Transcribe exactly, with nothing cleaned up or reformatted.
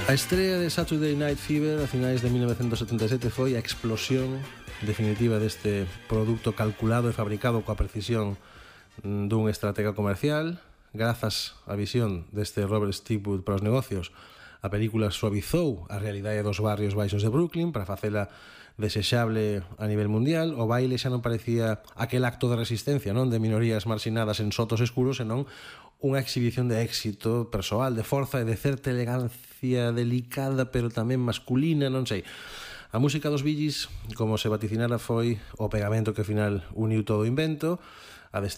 A estrea de Saturday Night Fever a finais de mil novecentos setenta e sete foi a explosión definitiva deste produto calculado e fabricado coa precisión dun estratega comercial. Grazas á visión deste Robert Stigwood para os negocios, a película suavizou a realidade dos barrios baixos de Brooklyn para facela desexable a nivel mundial. O baile xa non parecía aquel acto de resistencia, non, de minorías marxinadas en sotos escuros, senón unha exhibición de éxito persoal, de forza e de certa elegancia delicada pero tamén masculina, non sei. A música dos Bee Gees, como se vaticinara, foi o pegamento que ao final uniu todo o invento.